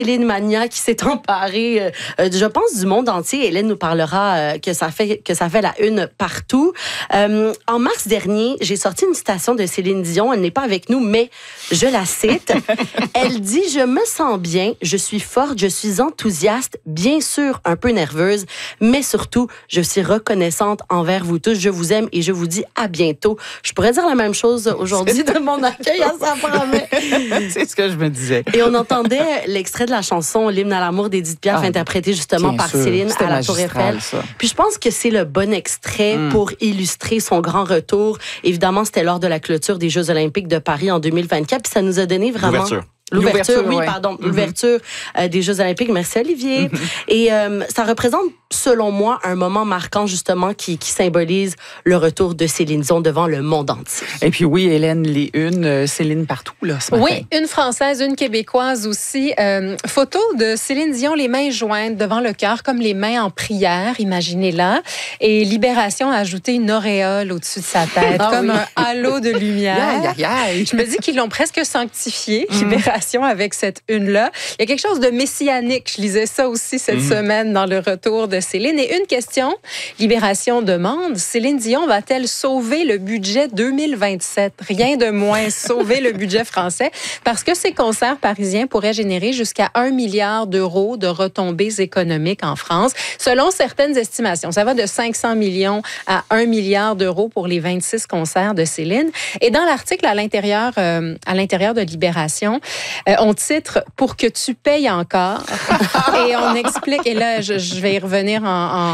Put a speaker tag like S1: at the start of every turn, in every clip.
S1: Céline Mania qui s'est emparée, je pense, du monde entier. Hélène nous parlera que ça fait la une partout. En mars dernier, j'ai sorti une citation de Céline Dion. Elle n'est pas avec nous, mais je la cite. Elle dit « Je me sens bien, je suis forte, je suis enthousiaste, bien sûr un peu nerveuse, mais surtout, je suis reconnaissante envers vous tous. Je vous aime et je vous dis à bientôt. » Je pourrais dire la même chose aujourd'hui de mon accueil à sa promet.
S2: C'est ce que je me disais.
S1: Et on entendait l'extrait de la chanson L'hymne à l'amour d'Édith Piaf, interprété justement par Céline à la Tour Eiffel. Puis je pense que c'est le bon extrait pour illustrer son grand retour. Évidemment, c'était lors de la clôture des Jeux olympiques de Paris en 2024. Puis ça nous a donné vraiment... L'ouverture, oui, pardon. L'ouverture des Jeux olympiques. Merci, Olivier. Et ça représente, selon moi, un moment marquant, justement, qui symbolise le retour de Céline Dion devant le monde entier.
S2: Et puis oui, Hélène, les unes, Céline partout, là, ce matin.
S3: Oui, une Française, une Québécoise aussi. Photo de Céline Dion, les mains jointes devant le cœur, comme les mains en prière, imaginez-la. Et Libération a ajouté une auréole au-dessus de sa tête, comme un halo de lumière. Je me dis qu'ils l'ont presque sanctifié, Libération, avec cette une-là. Il y a quelque chose de messianique. Je lisais ça aussi cette semaine dans le retour de Céline. Et une question, Libération demande, Céline Dion va-t-elle sauver le budget 2027? Rien de moins sauver le budget français, parce que ces concerts parisiens pourraient générer jusqu'à 1 milliard d'euros de retombées économiques en France. Selon certaines estimations, ça va de 500 millions à 1 milliard d'euros pour les 26 concerts de Céline. Et dans l'article à l'intérieur de Libération, on titre « Pour que tu payes encore ». Et on explique, et là, je vais y revenir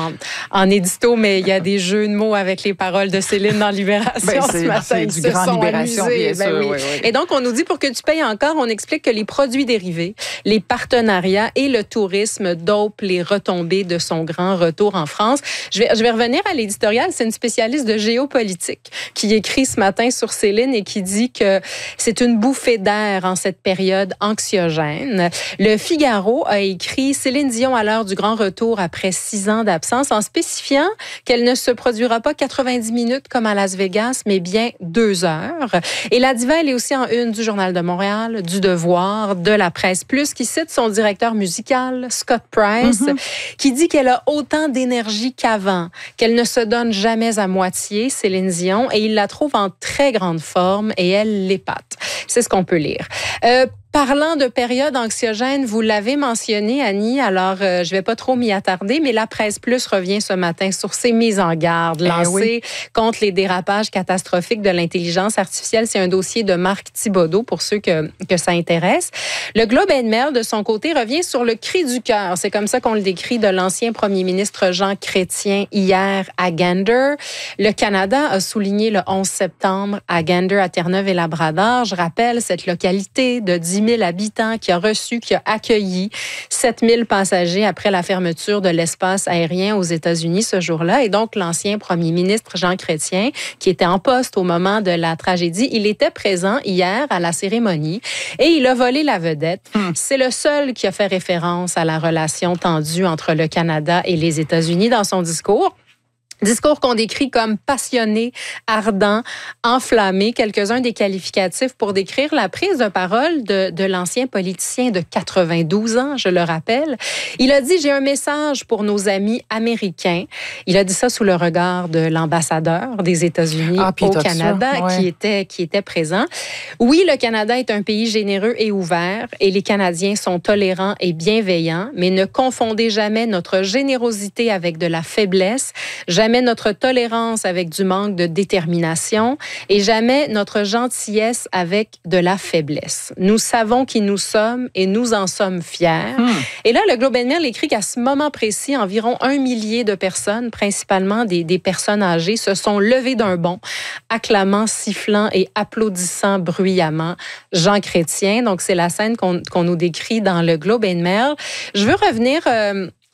S3: en édito, mais il y a des jeux de mots avec les paroles de Céline dans Libération ce matin.
S2: C'est du grand Libération, bien sûr.
S3: Oui. Et donc, on nous dit « Pour que tu payes encore », on explique que les produits dérivés, les partenariats et le tourisme dopent les retombées de son grand retour en France. Je vais revenir à l'éditorial. C'est une spécialiste de géopolitique qui écrit ce matin sur Céline et qui dit que c'est une bouffée d'air en cette période anxiogène. Le Figaro a écrit Céline Dion à l'heure du grand retour après 6 ans d'absence, en spécifiant qu'elle ne se produira pas 90 minutes comme à Las Vegas, mais bien 2 heures. Et la diva, elle est aussi en une du Journal de Montréal, du Devoir, de la Presse Plus, qui cite son directeur musical, Scott Price, qui dit qu'elle a autant d'énergie qu'avant, qu'elle ne se donne jamais à moitié, Céline Dion, et il la trouve en très grande forme et elle l'épate. C'est ce qu'on peut lire. Parlant de période anxiogène, vous l'avez mentionné, Annie, alors je vais pas trop m'y attarder, mais la Presse Plus revient ce matin sur ses mises en garde lancées contre les dérapages catastrophiques de l'intelligence artificielle. C'est un dossier de Marc Thibodeau, pour ceux que ça intéresse. Le Globe and Mail, de son côté, revient sur le cri du cœur. C'est comme ça qu'on le décrit, de l'ancien premier ministre Jean Chrétien hier à Gander. Le Canada a souligné le 11 septembre à Gander, à Terre-Neuve-et-Labrador. Je rappelle cette localité de 10 000 habitants qui a accueilli 7 000 passagers après la fermeture de l'espace aérien aux États-Unis ce jour-là. Et donc, l'ancien premier ministre Jean Chrétien, qui était en poste au moment de la tragédie, il était présent hier à la cérémonie et il a volé la vedette. C'est le seul qui a fait référence à la relation tendue entre le Canada et les États-Unis dans son discours. Discours qu'on décrit comme passionné, ardent, enflammé, quelques-uns des qualificatifs pour décrire la prise de parole de l'ancien politicien de 92 ans, je le rappelle. Il a dit « J'ai un message pour nos amis américains ». Il a dit ça sous le regard de l'ambassadeur des États-Unis au Canada qui était présent. Oui, le Canada est un pays généreux et ouvert et les Canadiens sont tolérants et bienveillants, mais ne confondez jamais notre générosité avec de la faiblesse, jamais notre tolérance avec du manque de détermination et jamais notre gentillesse avec de la faiblesse. Nous savons qui nous sommes et nous en sommes fiers. Et là, le Globe and Mail écrit qu'à ce moment précis, environ 1 millier de personnes, principalement des personnes âgées, se sont levées d'un bond, acclamant, sifflant et applaudissant bruyamment Jean Chrétien. Donc, c'est la scène qu'on nous décrit dans le Globe and Mail. Je veux revenir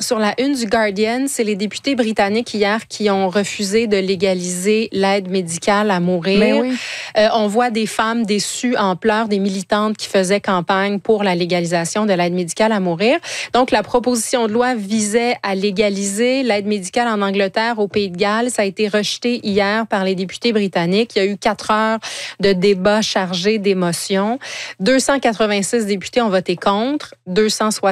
S3: Sur la une du Guardian, c'est les députés britanniques hier qui ont refusé de légaliser l'aide médicale à mourir.
S2: Mais oui.
S3: On voit des femmes déçues en pleurs, des militantes qui faisaient campagne pour la légalisation de l'aide médicale à mourir. Donc, la proposition de loi visait à légaliser l'aide médicale en Angleterre, au Pays de Galles. Ça a été rejeté hier par les députés britanniques. Il y a eu 4 heures de débats chargés d'émotions. 286 députés ont voté contre, 260